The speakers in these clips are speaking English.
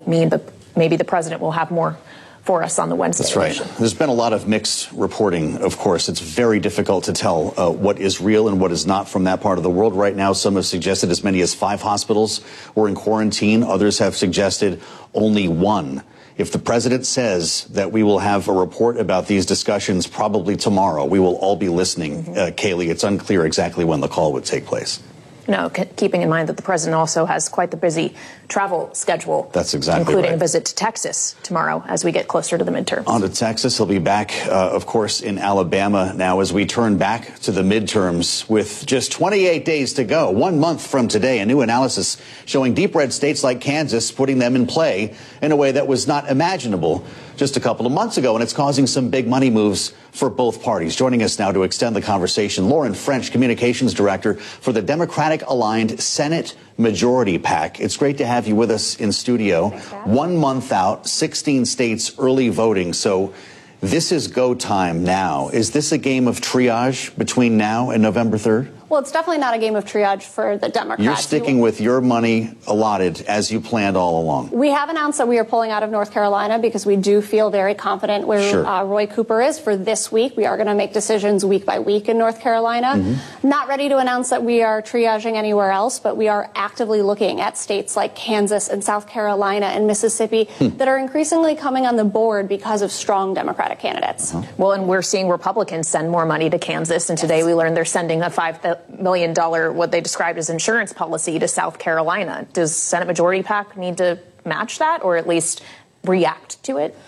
mean, but maybe the president will have more for us on the Wednesday. That's right. Edition. There's been a lot of mixed reporting, of course. It's very difficult to tell what is real and what is not from that part of the world right now. Some have suggested as many as 5 hospitals were in quarantine. Others have suggested only 1. If the president says that we will have a report about these discussions probably tomorrow, we will all be listening. Kayleigh, it's unclear exactly when the call would take place. No, keeping in mind that the president also has quite the busy travel schedule. That's exactly including right. a visit to Texas tomorrow as we get closer to the midterms. On to Texas. He'll be back, of course, in Alabama now as we turn back to the midterms with just 28 days to go. 1 month from today, a new analysis showing deep red states like Kansas putting them in play in a way that was not imaginable just a couple of months ago, and it's causing some big money moves for both parties. Joining us now to extend the conversation, Lauren French, Communications Director for the Democratic-aligned Senate Majority PAC. It's great to have you with us in studio. 1 month out, 16 states early voting. So this is go time now. Is this a game of triage between now and November 3rd? Well, it's definitely not a game of triage for the Democrats. You're sticking with your money allotted as you planned all along. We have announced that we are pulling out of North Carolina because we do feel very confident where Roy Cooper is for this week. We are going to make decisions week by week in North Carolina. Not ready to announce that we are triaging anywhere else, but we are actively looking at states like Kansas and South Carolina and Mississippi that are increasingly coming on the board because of strong Democratic candidates. Well, and we're seeing Republicans send more money to Kansas, and today we learned they're sending a $5 million, what they described as insurance policy, to South Carolina. Does Senate Majority PAC need to match that or at least react to it?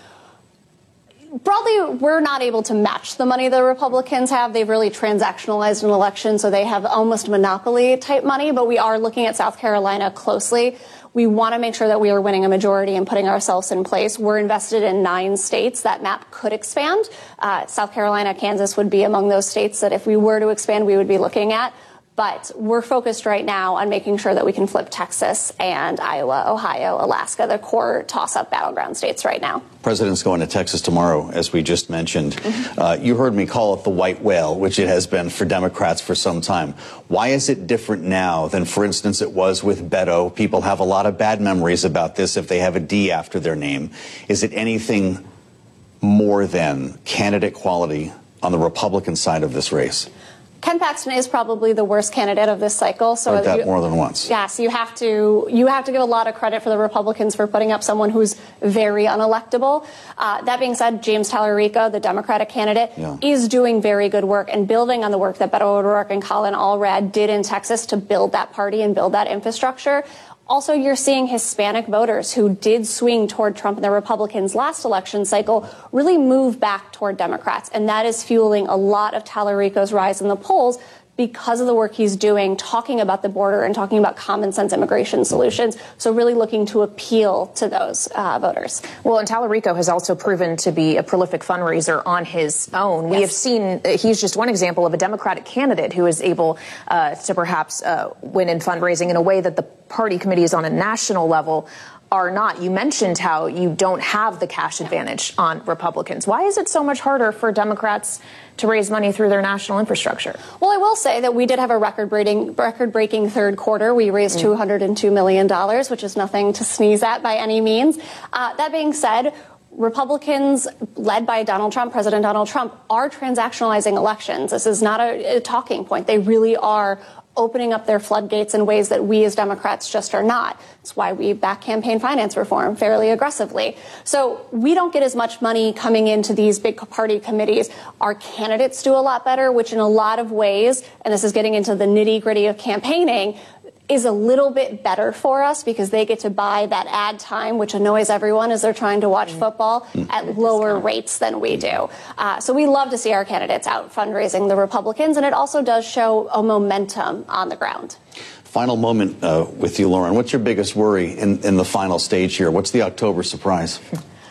Broadly, we're not able to match the money the Republicans have. They've really transactionalized an election, so they have almost monopoly type money, but we are looking at South Carolina closely. We want to make sure that we are winning a majority and putting ourselves in place. We're invested in 9 states. That map could expand. South Carolina, Kansas would be among those states that if we were to expand, we would be looking at. But we're focused right now on making sure that we can flip Texas and Iowa, Ohio, Alaska, the core toss-up battleground states right now. President's going to Texas tomorrow, as we just mentioned. You heard me call it the white whale, which it has been for Democrats for some time. Why is it different now than, for instance, it was with Beto? People have a lot of bad memories about this if they have a D after their name. Is it anything more than candidate quality on the Republican side of this race? Ken Paxton is probably the worst candidate of this cycle. So heard that more than once. Yes, you have to give a lot of credit for the Republicans for putting up someone who's very unelectable. That being said, James Tallarico, the Democratic candidate, is doing very good work and building on the work that Beto O'Rourke and Colin Allred did in Texas to build that party and build that infrastructure. Also, you're seeing Hispanic voters who did swing toward Trump and the Republicans last election cycle really move back toward Democrats. And that is fueling a lot of Tallarico's rise in the polls because of the work he's doing, talking about the border and talking about common sense immigration solutions. So really looking to appeal to those voters. Well, and Tallarico has also proven to be a prolific fundraiser on his own. We have seen he's just one example of a Democratic candidate who is able to perhaps win in fundraising in a way that the party committees on a national level are not. You mentioned how you don't have the cash advantage on Republicans. Why is it so much harder for Democrats to raise money through their national infrastructure? Well, I will say that we did have a record-breaking third quarter. We raised $202 million, which is nothing to sneeze at by any means. That being said, Republicans, led by President Donald Trump, are transactionalizing elections. This is not a talking point. They really are opening up their floodgates in ways that we as Democrats just are not. That's why we back campaign finance reform fairly aggressively. So we don't get as much money coming into these big party committees. Our candidates do a lot better, which in a lot of ways, and this is getting into the nitty-gritty of campaigning, is a little bit better for us because they get to buy that ad time, which annoys everyone as they're trying to watch football, at lower rates than we do. So we love to see our candidates out fundraising the Republicans, and it also does show a momentum on the ground. Final moment with you, Lauren. What's your biggest worry in the final stage here? What's the October surprise?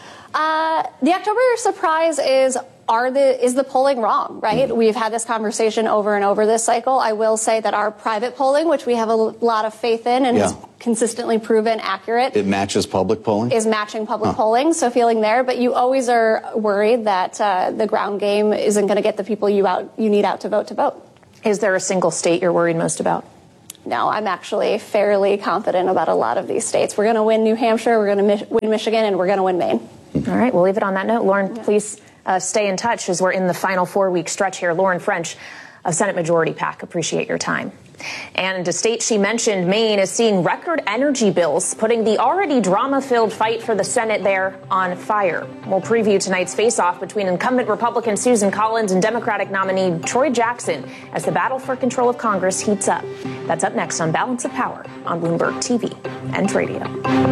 The October surprise is the polling wrong, right? We've had this conversation over and over this cycle. I will say that our private polling, which we have a lot of faith in and has consistently proven accurate. It matches public polling? Is matching public polling, so feeling there. But you always are worried that the ground game isn't going to get the people you need out to vote to vote. Is there a single state you're worried most about? no, I'm actually fairly confident about a lot of these states. We're going to win New Hampshire, we're going to win Michigan, and we're going to win Maine. All right, we'll leave it on that note. Lauren, please stay in touch as we're in the final 4-week stretch here. Lauren French of Senate Majority PAC, appreciate your time. And a state she mentioned, Maine, is seeing record energy bills, putting the already drama-filled fight for the Senate there on fire. We'll preview tonight's face-off between incumbent Republican Susan Collins and Democratic nominee Troy Jackson as the battle for control of Congress heats up. That's up next on Balance of Power on Bloomberg TV and radio.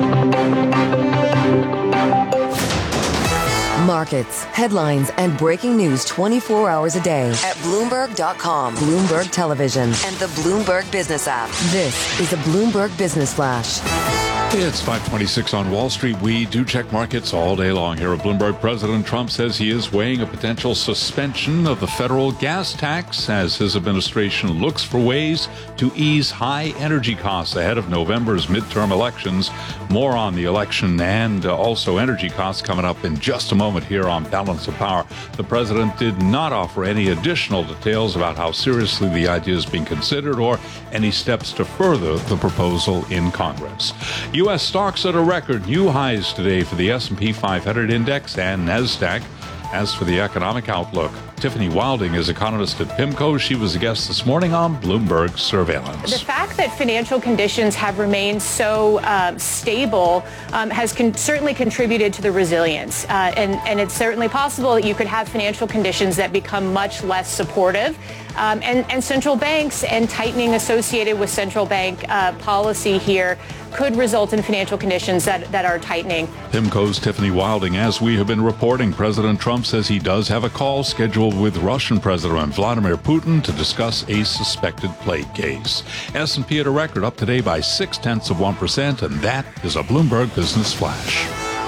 Markets, headlines, and breaking news 24 hours a day at Bloomberg.com, Bloomberg Television, and the Bloomberg Business app. This is a Bloomberg Business Flash. It's 5:26 on Wall Street. We do check markets all day long here at Bloomberg. President Trump says he is weighing a potential suspension of the federal gas tax as his administration looks for ways to ease high energy costs ahead of November's midterm elections. More on the election and also energy costs coming up in just a moment here on Balance of Power. The president did not offer any additional details about how seriously the idea is being considered or any steps to further the proposal in Congress. U.S. stocks at a record new highs today for the S&P 500 index and NASDAQ. As for the economic outlook, Tiffany Wilding is economist at PIMCO. She was a guest this morning on Bloomberg Surveillance. The fact that financial conditions have remained so stable has certainly contributed to the resilience. And it's certainly possible that you could have financial conditions that become much less supportive. And central banks and tightening associated with central bank policy here could result in financial conditions that are tightening. PIMCO's Tiffany Wilding. As we have been reporting, President Trump says he does have a call scheduled with Russian President Vladimir Putin to discuss a suspected plague case. S&P at a record, up today by 0.6%, and that is a Bloomberg Business Flash.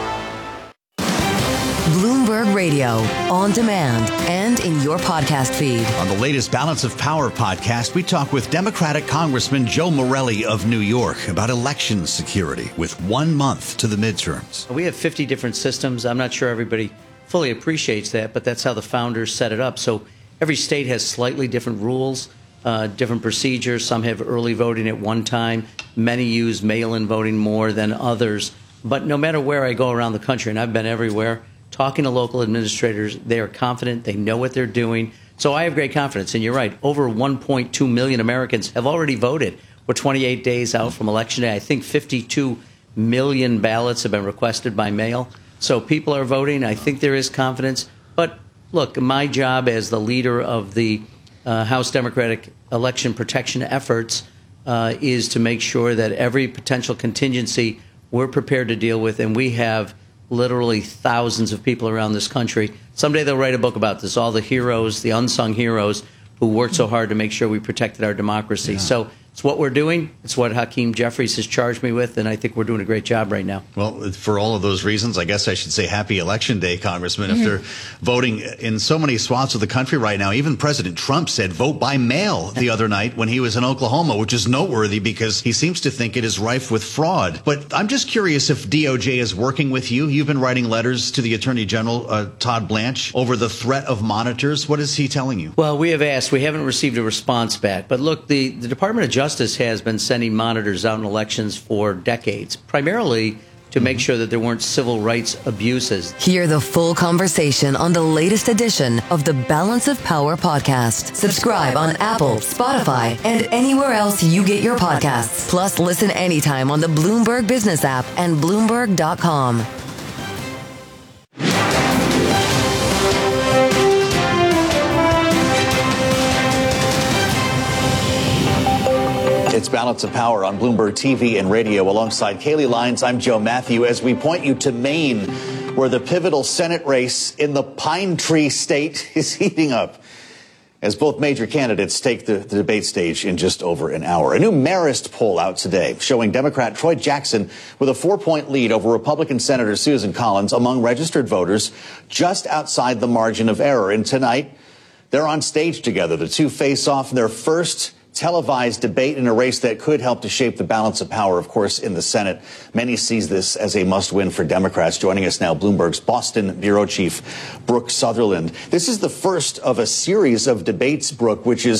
Bloomberg Radio, on demand and in your podcast feed. On the latest Balance of Power podcast, we talk with Democratic Congressman Joe Morelle of New York about election security with 1 month to the midterms. We have 50 different systems. I'm not sure everybody fully appreciates that, but that's how the founders set it up. So every state has slightly different rules, different procedures. Some have early voting at one time. Many use mail-in voting more than others. But no matter where I go around the country, and I've been everywhere, talking to local administrators, they are confident, they know what they're doing. So I have great confidence. And you're right, over 1.2 million Americans have already voted. We're 28 days out from Election Day. I think 52 million ballots have been requested by mail. So people are voting. I think there is confidence. But look, my job as the leader of the House Democratic election protection efforts is to make sure that every potential contingency we're prepared to deal with, and we have literally thousands of people around this country. Someday they'll write a book about this, all the heroes, the unsung heroes who worked so hard to make sure we protected our democracy. Yeah. So it's what we're doing. It's what Hakeem Jeffries has charged me with, and I think we're doing a great job right now. Well, for all of those reasons, I guess I should say happy Election Day, Congressman. Mm-hmm. If they're voting in so many swaths of the country right now, even President Trump said vote by mail the other night when he was in Oklahoma, which is noteworthy because he seems to think it is rife with fraud. But I'm just curious if DOJ is working with you. You've been writing letters to the Attorney General, Todd Blanche, over the threat of monitors. What is he telling you? Well, we have asked. We haven't received a response back. But look, the Department of Justice has been sending monitors out in elections for decades, primarily to make sure that there weren't civil rights abuses. Hear the full conversation on the latest edition of the Balance of Power podcast. Subscribe on Apple, Spotify, and anywhere else you get your podcasts. Plus, listen anytime on the Bloomberg Business app and Bloomberg.com. It's Balance of Power on Bloomberg TV and radio. Alongside Kaylee Lyons, I'm Joe Matthew, as we point you to Maine, where the pivotal Senate race in the Pine Tree State is heating up, as both major candidates take the debate stage in just over an hour. A new Marist poll out today showing Democrat Troy Jackson with a 4-point lead over Republican Senator Susan Collins among registered voters, just outside the margin of error. And tonight, they're on stage together. The two face off in their first televised debate in a race that could help to shape the balance of power, of course, in the Senate. Many sees this as a must-win for Democrats. Joining us now, Bloomberg's Boston bureau chief, Brooke Sutherland. This is the first of a series of debates, Brooke, which is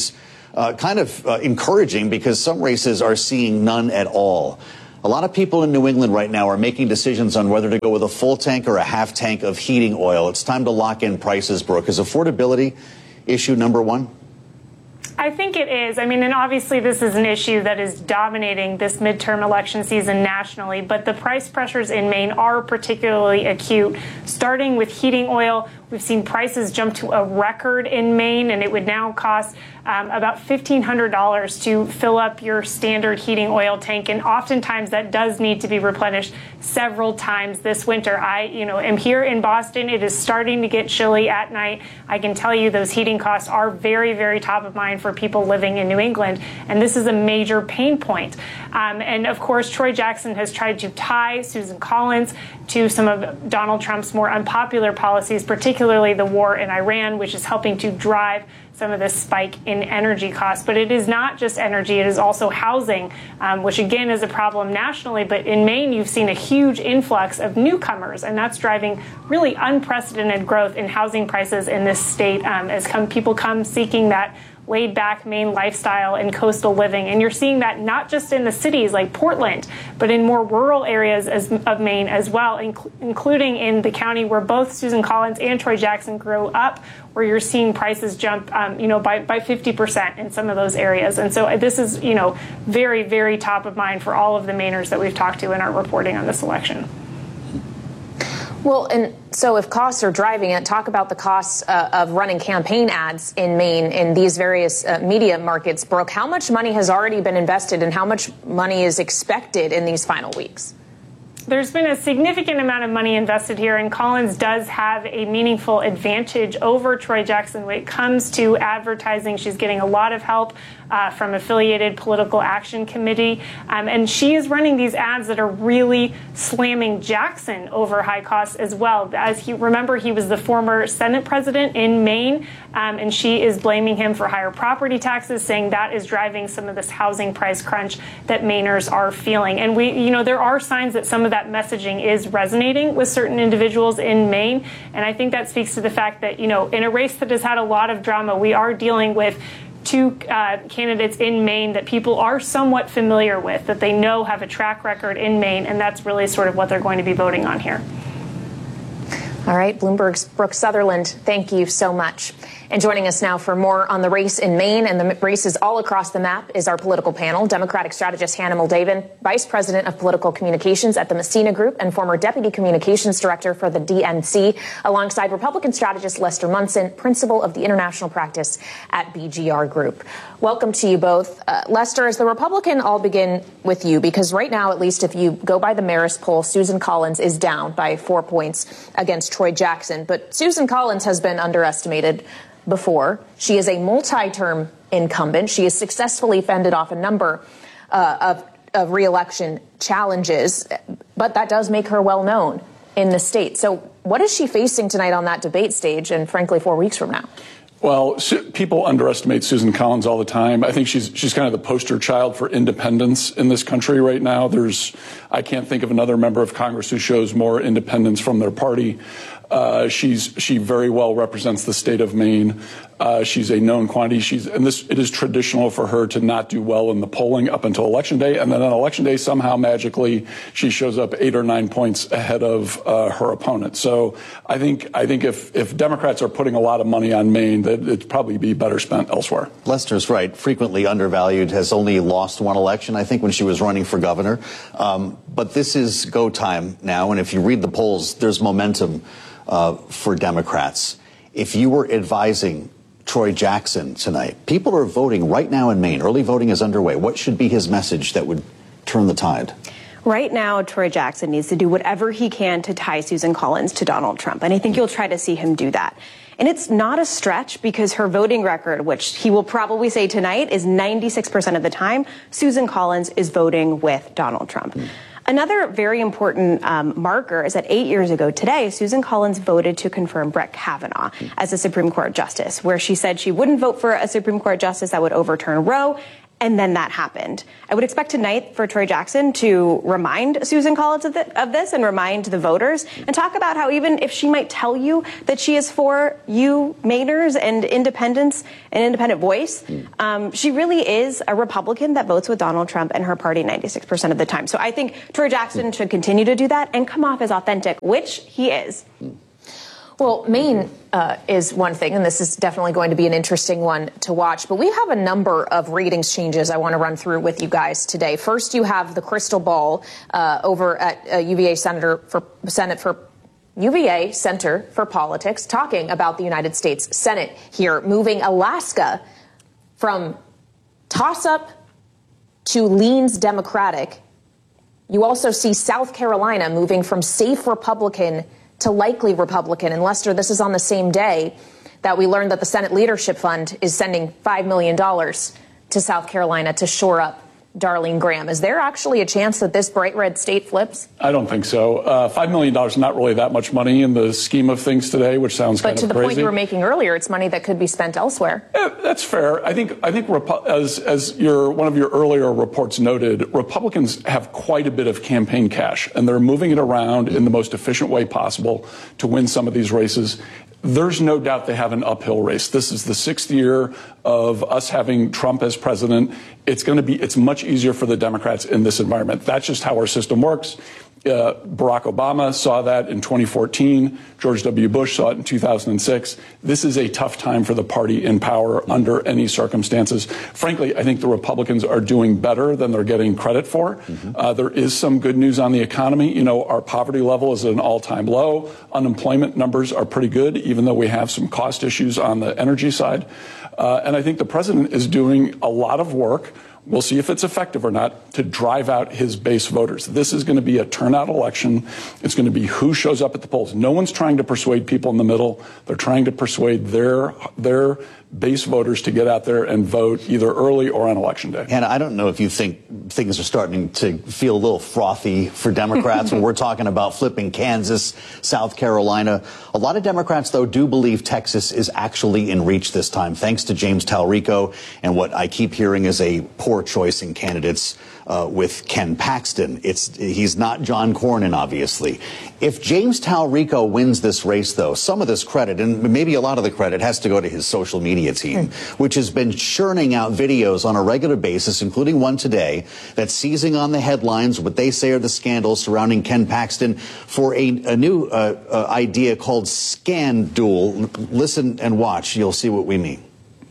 encouraging because some races are seeing none at all. A lot of people in New England right now are making decisions on whether to go with a full tank or a half tank of heating oil. It's time to lock in prices, Brooke. Is affordability issue number one? I think it is. I mean, and obviously this is an issue that is dominating this midterm election season nationally, but the price pressures in Maine are particularly acute. Starting with heating oil, we've seen prices jump to a record in Maine, and it would now cost about $1,500 to fill up your standard heating oil tank, and oftentimes that does need to be replenished several times this winter. I am here in Boston. It is starting to get chilly at night. I can tell you those heating costs are very, very top of mind for people living in New England, and this is a major pain point. And of course, Troy Jackson has tried to tie Susan Collins to some of Donald Trump's more unpopular policies, particularly the war in Iran, which is helping to drive some of this spike in energy costs. But it is not just energy, it is also housing, which again is a problem nationally. But in Maine, you've seen a huge influx of newcomers, and that's driving really unprecedented growth in housing prices in this state as people come seeking that laid-back Maine lifestyle and coastal living. And you're seeing that not just in the cities like Portland, but in more rural areas of Maine as well, including in the county where both Susan Collins and Troy Jackson grew up, where you're seeing prices jump, by 50% in some of those areas. And so this is, very, very top of mind for all of the Mainers that we've talked to in our reporting on this election. Well, and so if costs are driving it, talk about the costs of running campaign ads in Maine in these various media markets. Brooke, how much money has already been invested and how much money is expected in these final weeks? There's been a significant amount of money invested here, and Collins does have a meaningful advantage over Troy Jackson when it comes to advertising. She's getting a lot of help from Affiliated Political Action Committee, and she is running these ads that are really slamming Jackson over high costs as well. As he was the former Senate president in Maine, and she is blaming him for higher property taxes, saying that is driving some of this housing price crunch that Mainers are feeling. And there are signs that some of that messaging is resonating with certain individuals in Maine, and I think that speaks to the fact that, in a race that has had a lot of drama, we are dealing with two candidates in Maine that people are somewhat familiar with, that they know have a track record in Maine, and that's really sort of what they're going to be voting on here. All right, Bloomberg's Brooke Sutherland, thank you so much. And joining us now for more on the race in Maine and the races all across the map is our political panel, Democratic strategist Hannah Moldavan, Vice President of Political Communications at the Messina Group and former Deputy Communications Director for the DNC, alongside Republican strategist Lester Munson, Principal of the International Practice at BGR Group. Welcome to you both. Lester, as the Republican, I'll begin with you, because right now, at least if you go by the Marist poll, Susan Collins is down by 4 points against Troy Jackson. But Susan Collins has been underestimated before. She is a multi-term incumbent. She has successfully fended off a number of re-election challenges, but that does make her well known in the state. So what is she facing tonight on that debate stage and, frankly, 4 weeks from now? Well, people underestimate Susan Collins all the time. I think she's kind of the poster child for independence in this country right now. I can't think of another member of Congress who shows more independence from their party. She very well represents the state of Maine. She's a known quantity. It is traditional for her to not do well in the polling up until Election Day, and then on Election Day, somehow magically, she shows up 8 or 9 points ahead of her opponent. So I think if Democrats are putting a lot of money on Maine, that it'd probably be better spent elsewhere. Lester's right. Frequently undervalued, has only lost one election, I think, when she was running for governor. But this is go time now, and if you read the polls, there's momentum for Democrats. If you were advising Troy Jackson tonight, people are voting right now in Maine. Early voting is underway. What should be his message that would turn the tide? Right now, Troy Jackson needs to do whatever he can to tie Susan Collins to Donald Trump. And I think you'll try to see him do that. And it's not a stretch, because her voting record, which he will probably say tonight, is 96% of the time Susan Collins is voting with Donald Trump. Another very important marker is that 8 years ago today, Susan Collins voted to confirm Brett Kavanaugh as a Supreme Court justice, where she said she wouldn't vote for a Supreme Court justice that would overturn Roe. And then that happened. I would expect tonight for Troy Jackson to remind Susan Collins of this and remind the voters and talk about how even if she might tell you that she is for you Mainers and independence and independent voice, she really is a Republican that votes with Donald Trump and her party 96% of the time. So I think Troy Jackson should continue to do that and come off as authentic, which he is. Well, Maine is one thing, and this is definitely going to be an interesting one to watch. But we have a number of ratings changes I want to run through with you guys today. First, you have the crystal ball over at UVA Center for Politics talking about the United States Senate here, moving Alaska from toss-up to leans Democratic. You also see South Carolina moving from safe Republican to likely Republican. And Lester, this is on the same day that we learned that the Senate Leadership Fund is sending $5 million to South Carolina to shore up Darlene Graham. Is there actually a chance that this bright red state flips? I don't think so. $5 million is not really that much money in the scheme of things today, which sounds kind of crazy. But to the point you were making earlier, it's money that could be spent elsewhere. That's fair. I think as one of your earlier reports noted, Republicans have quite a bit of campaign cash, and they're moving it around in the most efficient way possible to win some of these races. There's no doubt they have an uphill race. This is the 6th year of us having Trump as president. It's much easier for the Democrats in this environment. That's just how our system works. Barack Obama saw that in 2014. George W. Bush saw it in 2006. This is a tough time for the party in power under any circumstances. Frankly, I think the Republicans are doing better than they're getting credit for. There is some good news on the economy. You know, our poverty level is at an all-time low. Unemployment numbers are pretty good, even though we have some cost issues on the energy side. And I think the president is doing a lot of work. We'll see if it's effective or not to drive out his base voters. This is going to be a turnout election. It's going to be who shows up at the polls. No one's trying to persuade people in the middle. They're trying to persuade their base voters to get out there and vote either early or on Election Day. Hannah, I don't know if you think things are starting to feel a little frothy for Democrats when we're talking about flipping Kansas, South Carolina. A lot of Democrats, though, do believe Texas is actually in reach this time, thanks to James Talrico and what I keep hearing is a poor choice in candidates with Ken Paxton. He's not John Cornyn, obviously. If James Talrico wins this race, though, some of this credit, and maybe a lot of the credit, has to go to his social media team, which has been churning out videos on a regular basis, including one today, that's seizing on the headlines, what they say are the scandals surrounding Ken Paxton, for a new idea called Scandool. Listen and watch. You'll see what we mean.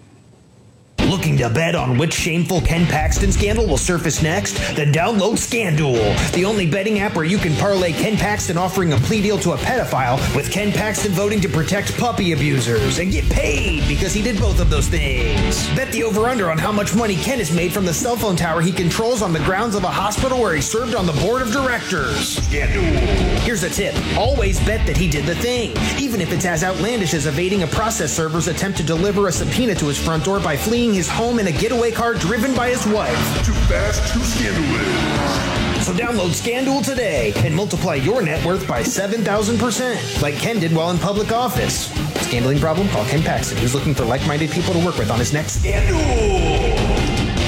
Looking to bet on which shameful Ken Paxton scandal will surface next? Then download Scandool, the only betting app where you can parlay Ken Paxton offering a plea deal to a pedophile with Ken Paxton voting to protect puppy abusers and get paid because he did both of those things. Bet the over-under on how much money Ken has made from the cell phone tower he controls on the grounds of a hospital where he served on the board of directors. Scandool. Here's a tip. Always bet that he did the thing, even if it's as outlandish as evading a process server's attempt to deliver a subpoena to his front door by fleeing his home in a getaway car driven by his wife. Too fast, too scandalous. So download Scandool today and multiply your net worth by 7,000%, like Ken did while in public office. Scandaling problem? Call Ken Paxton, who's looking for like-minded people to work with on his next Scandool.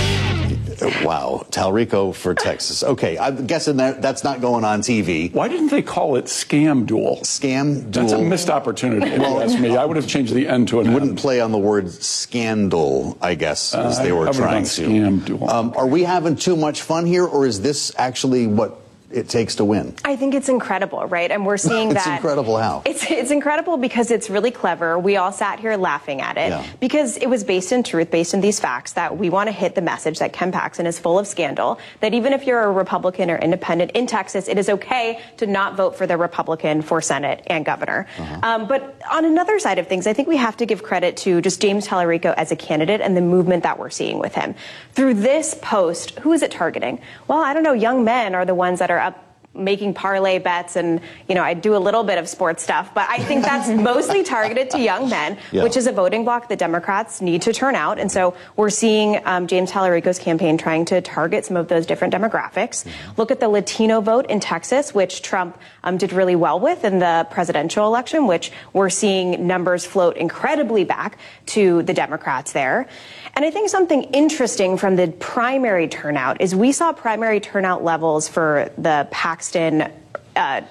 Wow, Talrico for Texas. Okay, I'm guessing that's not going on TV. Why didn't they call it Scamdool? Scamdool. That's a missed opportunity, if you ask me. I would have changed the N to an You N. wouldn't play on the word scandal, I guess, as they were trying to. Scamdool. Are we having too much fun here, or is this actually what it takes to win? I think it's incredible, right? And we're seeing that. It's incredible how? It's incredible because it's really clever. We all sat here laughing at it because it was based in truth, based in these facts that we want to hit the message that Ken Paxton is full of scandal, that even if you're a Republican or independent in Texas, it is okay to not vote for the Republican for Senate and governor. But on another side of things, I think we have to give credit to just James Talrico as a candidate and the movement that we're seeing with him. Through this post, who is it targeting? Well, I don't know. Young men are the ones that are up making parlay bets, and I do a little bit of sports stuff, but I think that's mostly targeted to young men, which is a voting bloc the Democrats need to turn out. And so we're seeing James Tallarico's campaign trying to target some of those different demographics. Look at the Latino vote in Texas, which Trump did really well with in the presidential election, which we're seeing numbers float incredibly back to the Democrats there. And I think something interesting from the primary turnout is we saw primary turnout levels for the Paxton and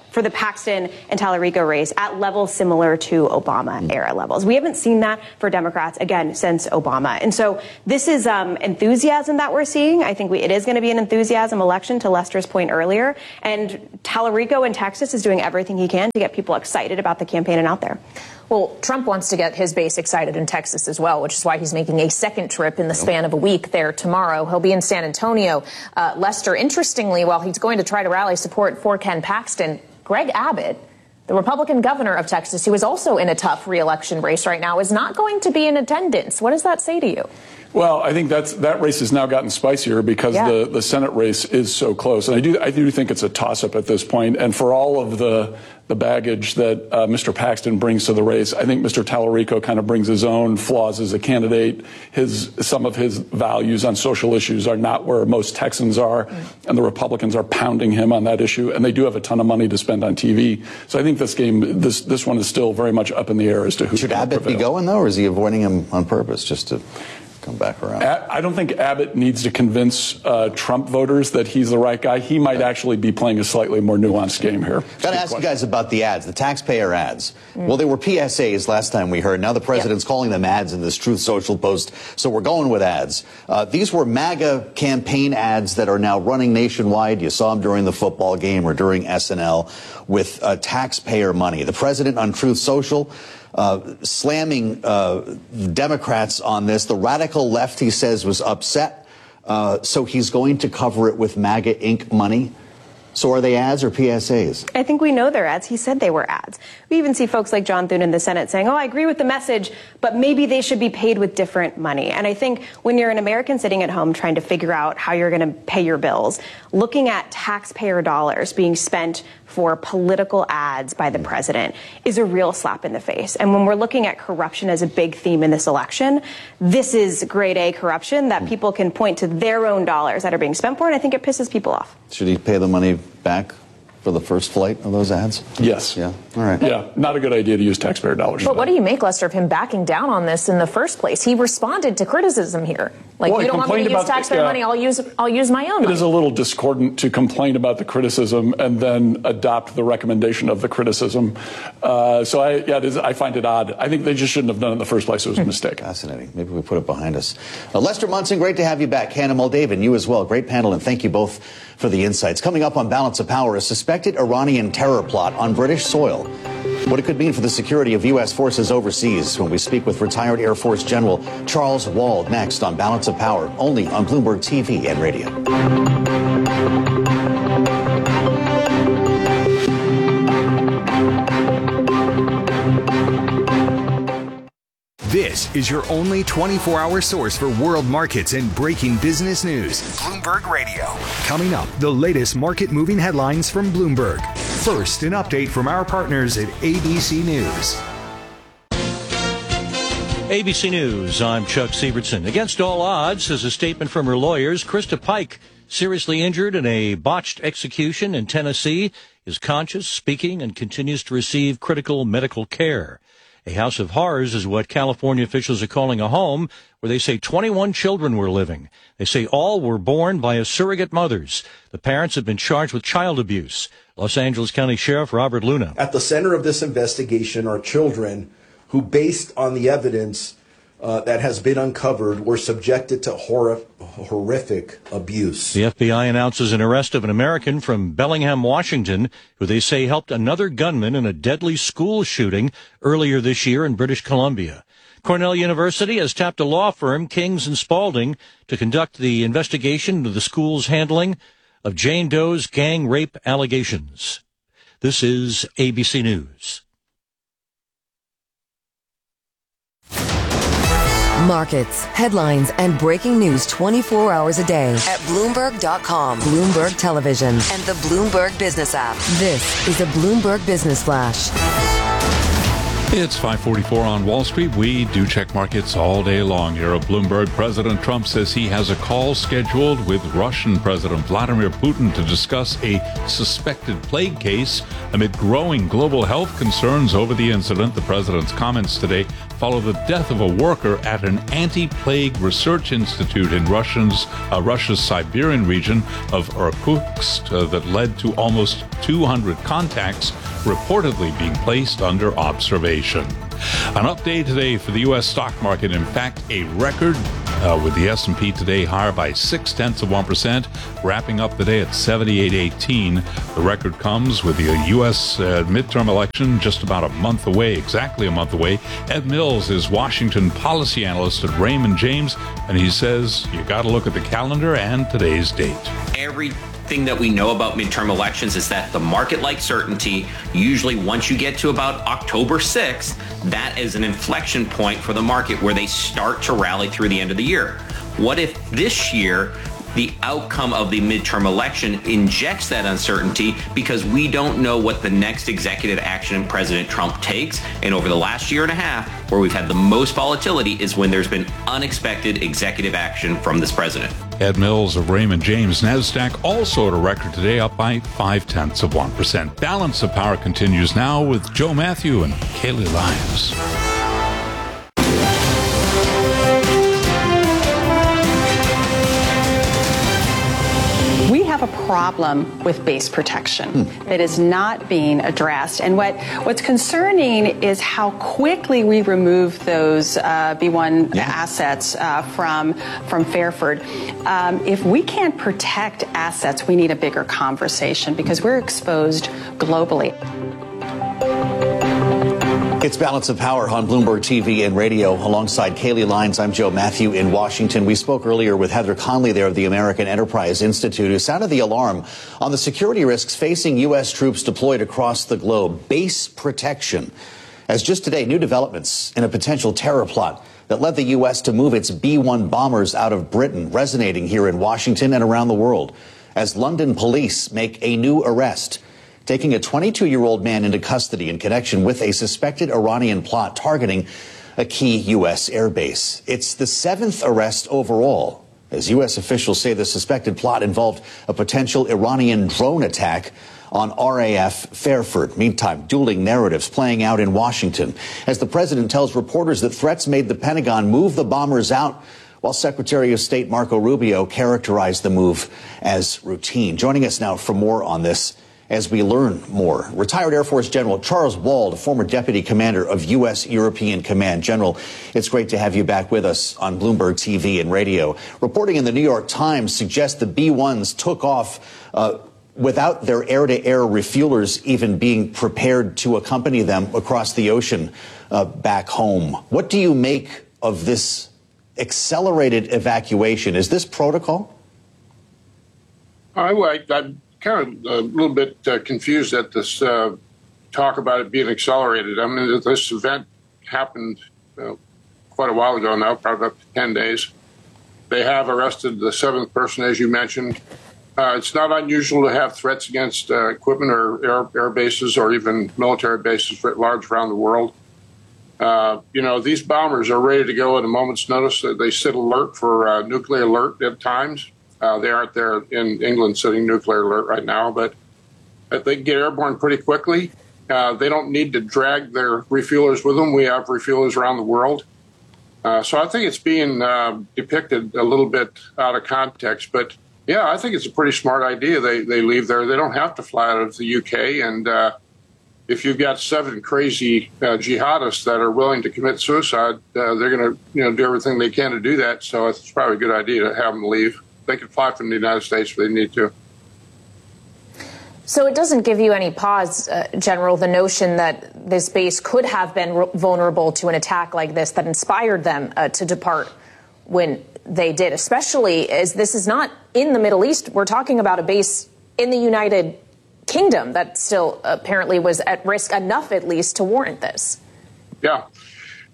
Tallarico race at levels similar to Obama-era levels. We haven't seen that for Democrats, again, since Obama. And so this is enthusiasm that we're seeing. I think it is going to be an enthusiasm election, to Lester's point earlier. And Tallarico in Texas is doing everything he can to get people excited about the campaign and out there. Well, Trump wants to get his base excited in Texas as well, which is why he's making a second trip in the span of a week there tomorrow. He'll be in San Antonio. Lester, interestingly, while he's going to try to rally support for Ken Paxton, Greg Abbott, the Republican governor of Texas, who is also in a tough re-election race right now, is not going to be in attendance. What does that say to you? Well, I think that race has now gotten spicier because the Senate race is so close. And I do think it's a toss-up at this point. And for all of the baggage that Mr. Paxton brings to the race, I think Mr. Tallarico kind of brings his own flaws as a candidate. Some of his values on social issues are not where most Texans are, and the Republicans are pounding him on that issue. And they do have a ton of money to spend on TV. So I think this one is still very much up in the air as to who should Abbott be going, though, or is he avoiding him on purpose just to come back around? I don't think Abbott needs to convince Trump voters that he's the right guy. He might actually be playing a slightly more nuanced game here. Got to ask you guys about the ads, the taxpayer ads. Well, they were PSAs last time we heard. Now the president's calling them ads in this Truth Social post. So we're going with ads. These were MAGA campaign ads that are now running nationwide. You saw them during the football game or during SNL with taxpayer money. The president on Truth Social slamming Democrats on this. The radical left, he says, was upset. So he's going to cover it with MAGA Inc. money. So are they ads or PSAs? I think we know they're ads. He said they were ads. We even see folks like John Thune in the Senate saying, I agree with the message, but maybe they should be paid with different money. And I think when you're an American sitting at home trying to figure out how you're going to pay your bills, looking at taxpayer dollars being spent for political ads by the president is a real slap in the face. And when we're looking at corruption as a big theme in this election, this is grade A corruption that people can point to their own dollars that are being spent for, and I think it pisses people off. Should he pay the money back for the first flight of those ads? Yes. Yeah. All right. Yeah. Not a good idea to use taxpayer dollars. But what do you make, Lester, of him backing down on this in the first place? He responded to criticism here. Like, you don't want me to use taxpayer money, I'll use my own money. It is a little discordant to complain about the criticism and then adopt the recommendation of the criticism. I find it odd. I think they just shouldn't have done it in the first place. It was a mistake. Fascinating. Maybe we put it behind us. Lester Munson, great to have you back. Hannah Moldavan, you as well. Great panel, and thank you both for the insights. Coming up on Balance of Power, a suspected Iranian terror plot on British soil. What it could mean for the security of U.S. forces overseas when we speak with retired Air Force General Charles Wald next on Balance of Power, only on Bloomberg TV and radio. This is your only 24-hour source for world markets and breaking business news. Bloomberg Radio. Coming up, the latest market-moving headlines from Bloomberg. First, an update from our partners at ABC News. ABC News, I'm Chuck Sievertson. Against all odds, is a statement from her lawyers. Krista Pike, seriously injured in a botched execution in Tennessee, is conscious, speaking, and continues to receive critical medical care. A house of horrors is what California officials are calling a home where they say 21 children were living. They say all were born by surrogate mothers. The parents have been charged with child abuse. Los Angeles County Sheriff Robert Luna. At the center of this investigation are children who, based on the evidence that has been uncovered, were subjected to horrific abuse. The FBI announces an arrest of an American from Bellingham, Washington, who they say helped another gunman in a deadly school shooting earlier this year in British Columbia. Cornell University has tapped a law firm, Kings and Spalding, to conduct the investigation into the school's handling of Jane Doe's gang rape allegations. This is ABC News. Markets, headlines, and breaking news 24 hours a day at Bloomberg.com, Bloomberg Television, and the Bloomberg Business app. This is a Bloomberg Business Flash. It's 5:44 on Wall Street. We do check markets all day long here at Bloomberg. President Trump says he has a call scheduled with Russian President Vladimir Putin to discuss a suspected plague case amid growing global health concerns over the incident. The president's comments today follow the death of a worker at an anti-plague research institute in Russia's Siberian region of Irkutsk that led to almost 200 contacts reportedly being placed under observation. An update today for the U.S. stock market. In fact, a record with the S&P today higher by 0.6%, wrapping up the day at 78.18. The record comes with the U.S. midterm election just about a month away, exactly a month away. Ed Mills is Washington policy analyst at Raymond James, and he says you got to look at the calendar and today's date. Everything that we know about midterm elections is that the market likes certainty. Usually once you get to about October 6th, that is an inflection point for the market where they start to rally through the end of the year. What if this year the outcome of the midterm election injects that uncertainty because we don't know what the next executive action President Trump takes? And over the last year and a half, where we've had the most volatility is when there's been unexpected executive action from this president. Ed Mills of Raymond James. NASDAQ also at a record today, up by 0.5%. Balance of Power continues now with Joe Matthew and Kaylee Lyons. We have a problem with base protection that is not being addressed. And what's concerning is how quickly we remove those B1 assets from Fairford. If we can't protect assets, we need a bigger conversation because we're exposed globally. It's Balance of Power on Bloomberg TV and radio. Alongside Kaylee Lyons, I'm Joe Matthew in Washington. We spoke earlier with Heather Conley there of the American Enterprise Institute, who sounded the alarm on the security risks facing U.S. troops deployed across the globe. Base protection. As just today, new developments in a potential terror plot that led the U.S. to move its B-1 bombers out of Britain, resonating here in Washington and around the world. As London police make a new arrest, taking a 22-year-old man into custody in connection with a suspected Iranian plot targeting a key U.S. airbase. It's the 7th arrest overall, as U.S. officials say the suspected plot involved a potential Iranian drone attack on RAF Fairford. Meantime, dueling narratives playing out in Washington as the president tells reporters that threats made the Pentagon move the bombers out, while Secretary of State Marco Rubio characterized the move as routine. Joining us now for more on this as we learn more, retired Air Force General Charles Wald, former Deputy Commander of U.S. European Command. General, it's great to have you back with us on Bloomberg TV and radio. Reporting in the New York Times suggests the B-1s took off without their air-to-air refuelers even being prepared to accompany them across the ocean back home. What do you make of this accelerated evacuation? Is this protocol? I'm kind of a little bit confused at this talk about it being accelerated. I mean, this event happened quite a while ago now, probably up to 10 days. They have arrested the 7th person, as you mentioned. It's not unusual to have threats against equipment or air bases or even military bases writ large around the world. These bombers are ready to go at a moment's notice. They sit alert for nuclear alert at times. They aren't there in England sitting nuclear alert right now, but they can get airborne pretty quickly. They don't need to drag their refuelers with them. We have refuelers around the world. So I think it's being depicted a little bit out of context. But, yeah, I think it's a pretty smart idea. They leave there. They don't have to fly out of the UK. And if you've got 7 crazy jihadists that are willing to commit suicide, they're going to do everything they can to do that. So it's probably a good idea to have them leave. They can fly from the United States if they need to. So it doesn't give you any pause, General, the notion that this base could have been vulnerable to an attack like this that inspired them to depart when they did, especially as this is not in the Middle East. We're talking about a base in the United Kingdom that still apparently was at risk enough, at least, to warrant this. Yeah.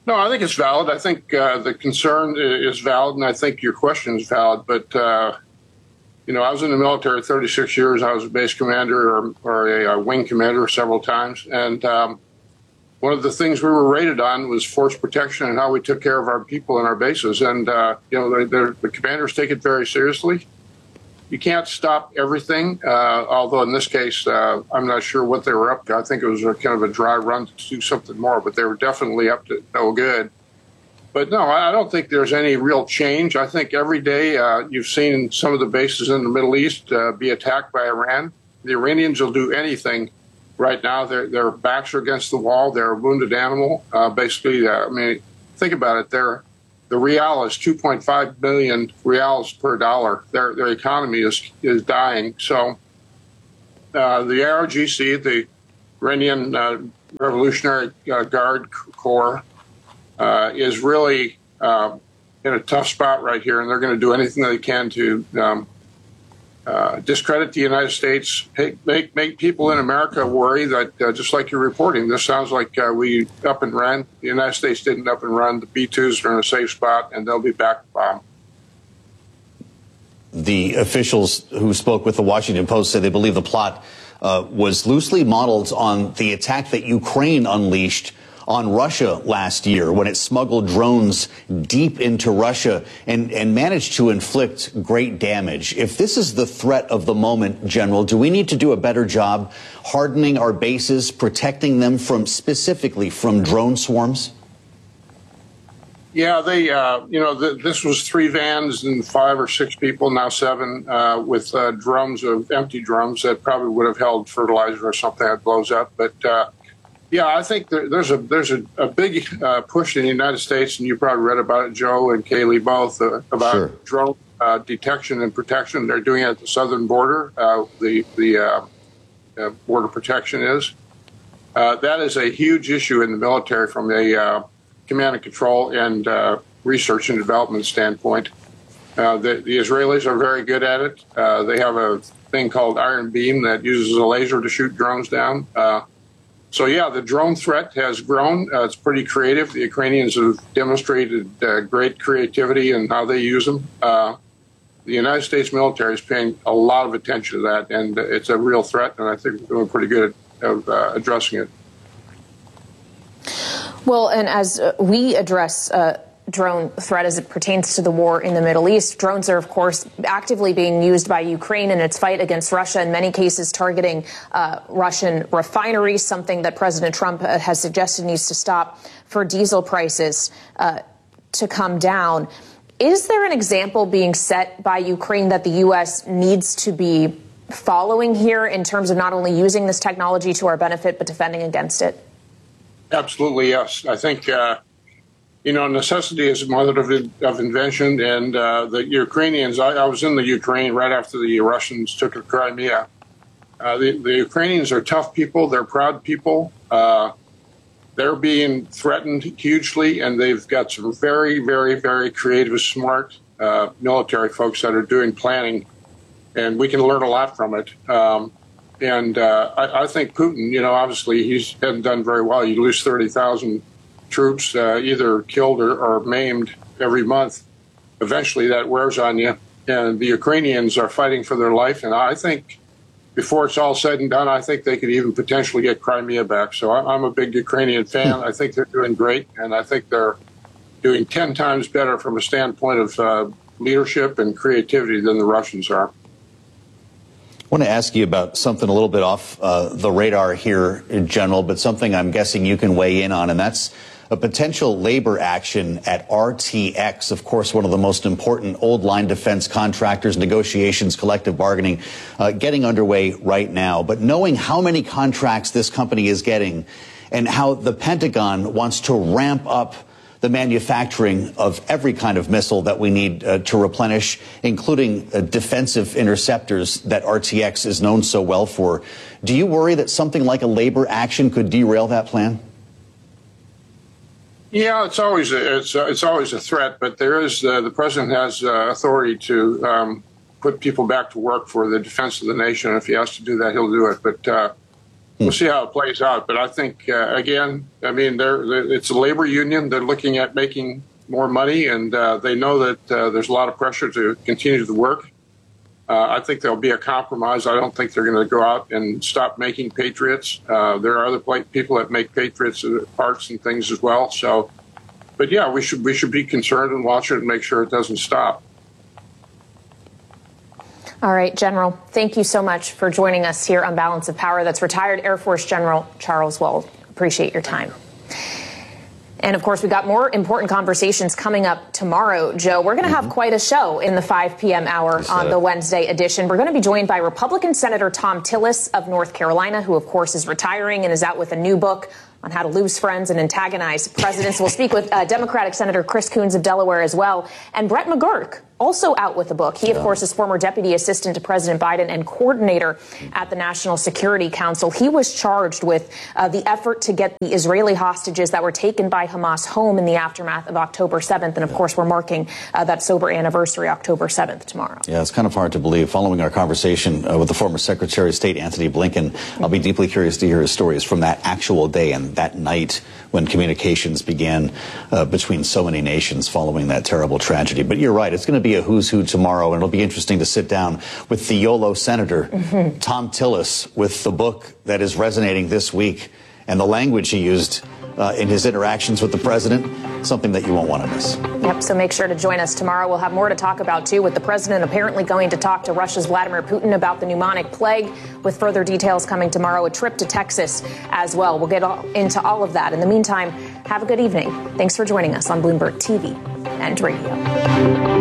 No, I think it's valid. I think the concern is valid, and I think your question is valid. But, I was in the military 36 years. I was a base commander or a wing commander several times. And one of the things we were rated on was force protection and how we took care of our people and our bases. And, the commanders take it very seriously. You can't stop everything, although in this case, I'm not sure what they were up to. I think it was kind of a dry run to do something more, but they were definitely up to no good. But no, I don't think there's any real change. I think every day you've seen some of the bases in the Middle East be attacked by Iran. The Iranians will do anything right now. Their backs are against the wall. They're a wounded animal. Basically, think about it. The rial is 2.5 billion rials per dollar. Their economy is dying. So the IRGC, the Iranian Revolutionary Guard Corps, is really in a tough spot right here, and they're going to do anything they can to discredit the United States, make people in America worry that, just like you're reporting, this sounds like we up and ran. The United States didn't up and run. The B-2s are in a safe spot, and they'll be back to bomb. The officials who spoke with the Washington Post said they believe the plot was loosely modeled on the attack that Ukraine unleashed on Russia last year when it smuggled drones deep into Russia and managed to inflict great damage. If this is the threat of the moment, General, do we need to do a better job hardening our bases, protecting them specifically from drone swarms? Yeah, this was 3 vans and 5 or 6 people, now 7, with empty drums that probably would have held fertilizer or something that blows up. But yeah, I think there's a big push in the United States, and you probably read about it, Joe and Kayleigh both, about sure. Drone detection and protection. They're doing it at the southern border. The border protection is. That is a huge issue in the military from a command and control and research and development standpoint. The Israelis are very good at it. They have a thing called Iron Beam that uses a laser to shoot drones down. So, yeah, the drone threat has grown. It's pretty creative. The Ukrainians have demonstrated great creativity in how they use them. The United States military is paying a lot of attention to that, and it's a real threat, and I think we're doing pretty good at addressing it. Well, and as we address drone threat as it pertains to the war in the Middle East, drones are, of course, actively being used by Ukraine in its fight against Russia, in many cases targeting Russian refineries, something that President Trump has suggested needs to stop for diesel prices to come down. Is there an example being set by Ukraine that the U.S. needs to be following here in terms of not only using this technology to our benefit, but defending against it? Absolutely, yes. I think necessity is a mother of invention, and the Ukrainians, I was in the Ukraine right after the Russians took Crimea. The Ukrainians are tough people. They're proud people. They're being threatened hugely, and they've got some very, very, very creative, smart military folks that are doing planning, and we can learn a lot from it. I think Putin, obviously he hasn't done very well. You lose 30,000 troops, either killed or maimed every month. Eventually that wears on you. And the Ukrainians are fighting for their life. And I think before it's all said and done, I think they could even potentially get Crimea back. So I'm a big Ukrainian fan. I think they're doing great. And I think they're doing 10 times better from a standpoint of leadership and creativity than the Russians are. I want to ask you about something a little bit off the radar here, General, but something I'm guessing you can weigh in on, and that's a potential labor action at RTX, of course, one of the most important old line defense contractors, negotiations, collective bargaining, getting underway right now. But knowing how many contracts this company is getting and how the Pentagon wants to ramp up the manufacturing of every kind of missile that we need to replenish, including defensive interceptors that RTX is known so well for. Do you worry that something like a labor action could derail that plan? Yeah, it's always a threat, but there is the president has authority to put people back to work for the defense of the nation. If he has to do that, he'll do it. But We'll see how it plays out. But I think, again, I mean, it's a labor union. They're looking at making more money, and they know that there's a lot of pressure to continue the work. I think there'll be a compromise. I don't think they're going to go out and stop making Patriots. There are other people that make Patriots parts and things as well. So, but yeah, we should be concerned and watch it and make sure it doesn't stop. All right, General, thank you so much for joining us here on Balance of Power. That's retired Air Force General Charles Wald. Appreciate your time. And, of course, we've got more important conversations coming up tomorrow, Joe. We're going to have quite a show in the 5 p.m. hour on the Wednesday edition. We're going to be joined by Republican Senator Thom Tillis of North Carolina, who, of course, is retiring and is out with a new book on how to lose friends and antagonize presidents. We'll speak with Democratic Senator Chris Coons of Delaware as well. And Brett McGurk, also out with a book. He, of course, is former deputy assistant to President Biden and coordinator at the National Security Council. He was charged with the effort to get the Israeli hostages that were taken by Hamas home in the aftermath of October 7th. And, of course, we're marking that sober anniversary, October 7th, tomorrow. Yeah, it's kind of hard to believe. Following our conversation with the former Secretary of State, Antony Blinken, I'll be deeply curious to hear his stories from that actual day and that night when communications began between so many nations following that terrible tragedy. But you're right, it's going to be a who's who tomorrow, and it'll be interesting to sit down with the YOLO Senator, Thom Tillis, with the book that is resonating this week and the language he used in his interactions with the president, something that you won't want to miss. Yep, so make sure to join us tomorrow. We'll have more to talk about, too, with the president apparently going to talk to Russia's Vladimir Putin about the pneumonic plague, with further details coming tomorrow, a trip to Texas as well. We'll get into all of that. In the meantime, have a good evening. Thanks for joining us on Bloomberg TV and radio.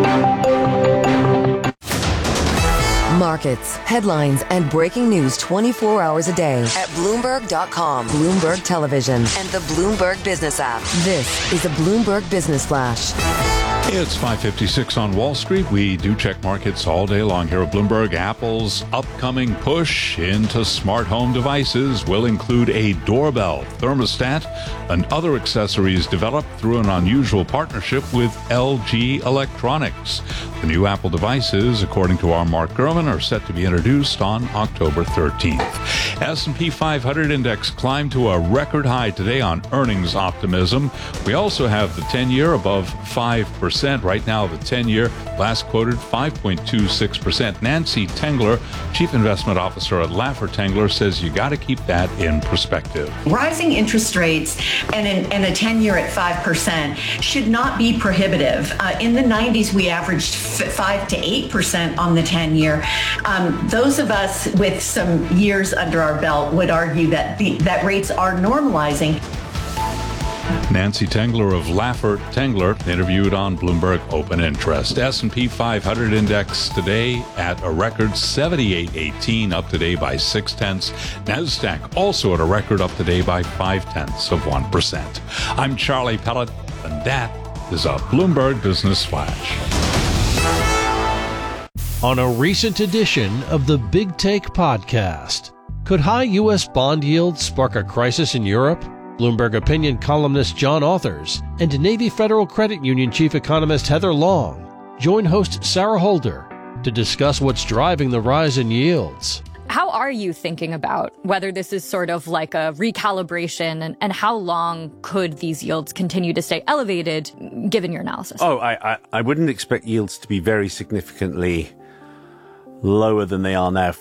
Markets, headlines, and breaking news 24 hours a day at Bloomberg.com, Bloomberg Television, and the Bloomberg Business app. This is a Bloomberg Business Flash. It's 5:56 on Wall Street. We do check markets all day long here at Bloomberg. Apple's upcoming push into smart home devices will include a doorbell, thermostat, and other accessories developed through an unusual partnership with LG Electronics. The new Apple devices, according to our Mark Gurman, are set to be introduced on October 13th. S&P 500 index climbed to a record high today on earnings optimism. We also have the 10-year above 5%. Right now, the 10-year last quoted 5.26%. Nancy Tengler, Chief Investment Officer at Laffer Tengler, says you got to keep that in perspective. Rising interest rates and a 10-year at 5% should not be prohibitive. In the 90s, we averaged 5 to 8% on the 10-year. Those of us with some years under our belt would argue that that rates are normalizing. Nancy Tengler of Laffer Tengler, interviewed on Bloomberg Open Interest. S&P 500 index today at a record 78.18, up today by 0.6. NASDAQ also at a record, up today by 0.5%. I'm Charlie Pellet, and that is a Bloomberg Business Flash. On a recent edition of the Big Take podcast, could high U.S. bond yields spark a crisis in Europe? Bloomberg opinion columnist John Authers and Navy Federal Credit Union chief economist Heather Long join host Sarah Holder to discuss what's driving the rise in yields. How are you thinking about whether this is sort of like a recalibration and how long could these yields continue to stay elevated given your analysis? I wouldn't expect yields to be very significantly lower than they are now.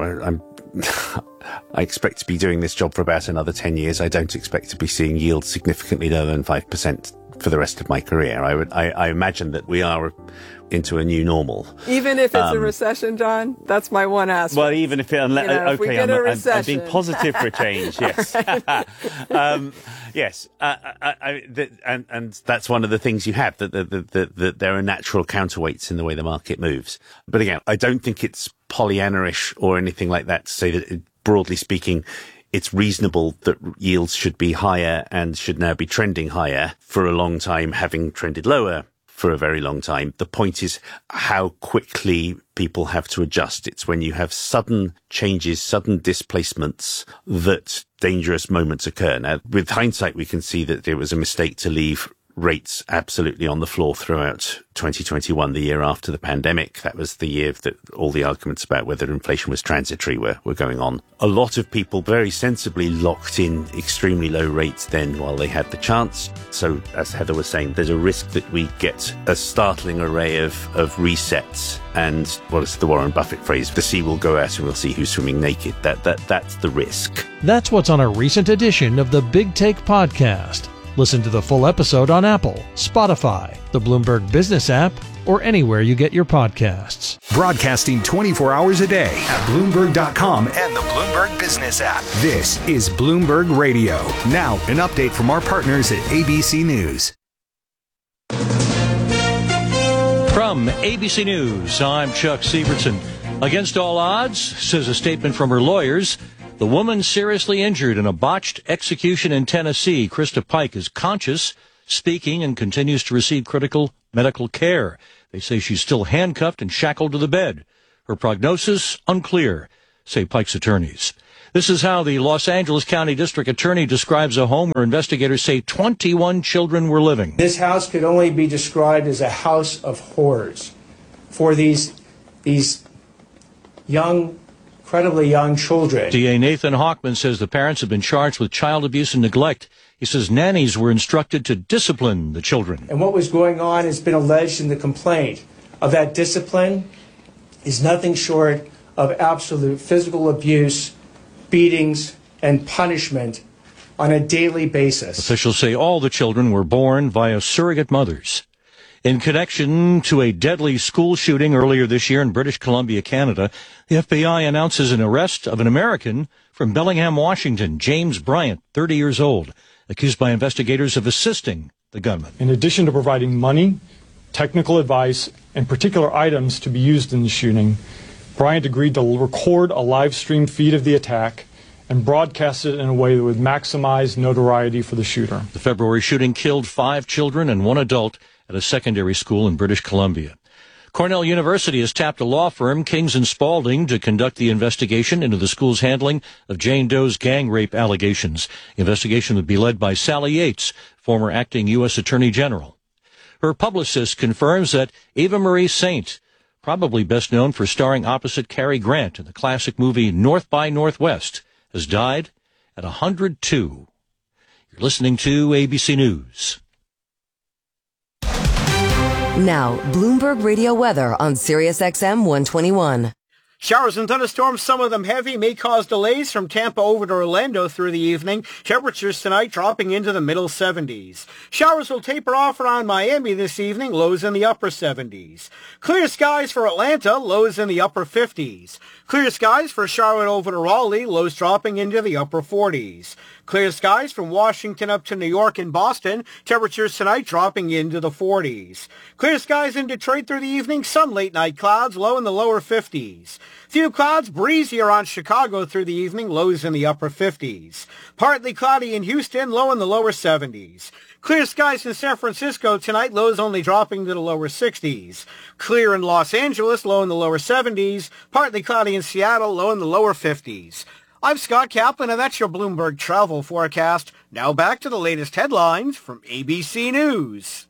I expect to be doing this job for about another 10 years. I don't expect to be seeing yields significantly lower than 5% for the rest of my career. I imagine that we are into a new normal. Even if it's a recession, John? That's my one ask. Well, even if I'm being positive for a change, yes. Yes. And that's one of the things you have, that there are natural counterweights in the way the market moves. But again, I don't think it's Pollyanna-ish or anything like that to say that, broadly speaking, it's reasonable that yields should be higher and should now be trending higher for a long time, having trended lower for a very long time. The point is how quickly people have to adjust. It's when you have sudden changes, sudden displacements, that dangerous moments occur. Now, with hindsight, we can see that it was a mistake to leave rates absolutely on the floor throughout 2021, the year after the pandemic. That was the year that all the arguments about whether inflation was transitory were going on. A lot of people very sensibly locked in extremely low rates then while they had the chance. So, as Heather was saying, there's a risk that we get a startling array of resets. And what is the Warren Buffett phrase? The sea will go out and we'll see who's swimming naked. That's the risk. That's what's on a recent edition of the Big Take podcast. Listen to the full episode on Apple, Spotify, the Bloomberg Business app, or anywhere you get your podcasts. Broadcasting 24 hours a day at Bloomberg.com and the Bloomberg Business app. This is Bloomberg Radio. Now, an update from our partners at ABC News. From ABC News, I'm Chuck Sievertson. Against all odds, says a statement from her lawyers, the woman seriously injured in a botched execution in Tennessee, Krista Pike, is conscious, speaking, and continues to receive critical medical care. They say she's still handcuffed and shackled to the bed. Her prognosis, unclear, say Pike's attorneys. This is how the Los Angeles County District Attorney describes a home where investigators say 21 children were living. This house could only be described as a house of horrors for these young, incredibly young children. DA Nathan Hochman says the parents have been charged with child abuse and neglect. He says nannies were instructed to discipline the children. And what was going on has been alleged in the complaint of that discipline is nothing short of absolute physical abuse, beatings, and punishment on a daily basis. Officials say all the children were born via surrogate mothers. In connection to a deadly school shooting earlier this year in British Columbia, Canada, the FBI announces an arrest of an American from Bellingham, Washington, James Bryant, 30 years old, accused by investigators of assisting the gunman. In addition to providing money, technical advice, and particular items to be used in the shooting, Bryant agreed to record a live-streamed feed of the attack and broadcast it in a way that would maximize notoriety for the shooter. The February shooting killed 5 children and 1 adult at a secondary school in British Columbia. Cornell University has tapped a law firm, Kings & Spalding, to conduct the investigation into the school's handling of Jane Doe's gang rape allegations. The investigation would be led by Sally Yates, former acting U.S. Attorney General. Her publicist confirms that Eva Marie Saint, probably best known for starring opposite Cary Grant in the classic movie North by Northwest, has died at 102. You're listening to ABC News. Now, Bloomberg Radio weather on Sirius XM 121. Showers and thunderstorms, some of them heavy, may cause delays from Tampa over to Orlando through the evening. Temperatures tonight dropping into the middle 70s. Showers will taper off around Miami this evening, lows in the upper 70s. Clear skies for Atlanta, lows in the upper 50s. Clear skies for Charlotte over to Raleigh, lows dropping into the upper 40s. Clear skies from Washington up to New York and Boston, temperatures tonight dropping into the 40s. Clear skies in Detroit through the evening, some late night clouds, low in the lower 50s. Few clouds, breezy around Chicago through the evening, lows in the upper 50s. Partly cloudy in Houston, low in the lower 70s. Clear skies in San Francisco tonight, lows only dropping to the lower 60s. Clear in Los Angeles, low in the lower 70s. Partly cloudy in Seattle, low in the lower 50s. I'm Scott Kaplan, and that's your Bloomberg travel forecast. Now back to the latest headlines from ABC News.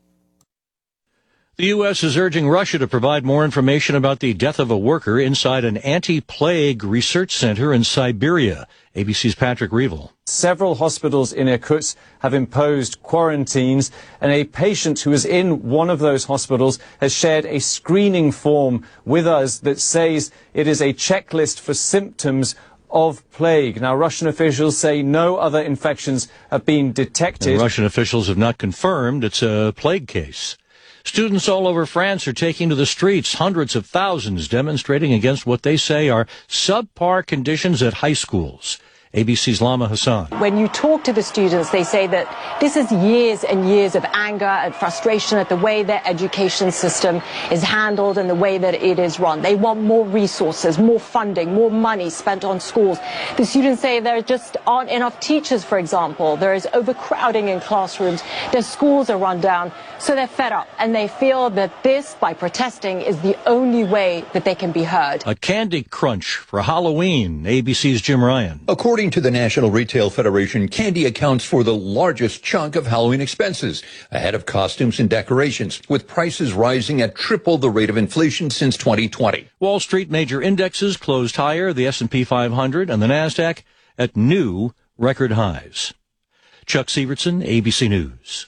The U.S. is urging Russia to provide more information about the death of a worker inside an anti-plague research center in Siberia. ABC's Patrick Reevell. Several hospitals in Irkutsk have imposed quarantines, and a patient who is in one of those hospitals has shared a screening form with us that says it is a checklist for symptoms of plague. Now, Russian officials say no other infections have been detected. And Russian officials have not confirmed it's a plague case. Students all over France are taking to the streets, hundreds of thousands demonstrating against what they say are subpar conditions at high schools. ABC's Lama Hassan. When you talk to the students, they say that this is years and years of anger and frustration at the way their education system is handled and the way that it is run. They want more resources, more funding, more money spent on schools. The students say there just aren't enough teachers, for example. There is overcrowding in classrooms. Their schools are run down. So they're fed up, and they feel that this, by protesting, is the only way that they can be heard. A candy crunch for Halloween. ABC's Jim Ryan. According According to the National Retail Federation, candy accounts for the largest chunk of Halloween expenses, ahead of costumes and decorations, with prices rising at triple the rate of inflation since 2020. Wall Street major indexes closed higher, the S&P 500 and the NASDAQ at new record highs. Chuck Sievertson, ABC News.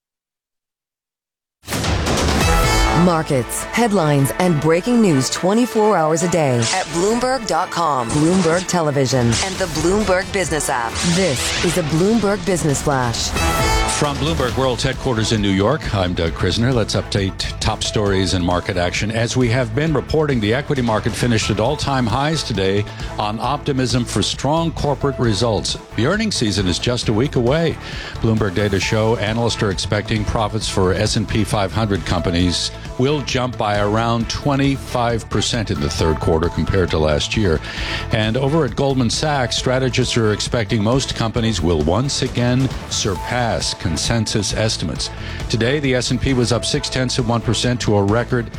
Markets, headlines, and breaking news 24 hours a day at Bloomberg.com, Bloomberg Television, and the Bloomberg Business app. This is a Bloomberg Business Flash. From Bloomberg World's headquarters in New York, I'm Doug Krisner. Let's update top stories and market action. As we have been reporting, the equity market finished at all-time highs today on optimism for strong corporate results. The earnings season is just a week away. Bloomberg data show analysts are expecting profits for S&P 500 companies will jump by around 25% in the third quarter compared to last year. And over at Goldman Sachs, strategists are expecting most companies will once again surpass consensus estimates. Today, the S&P was up 0.6% to a record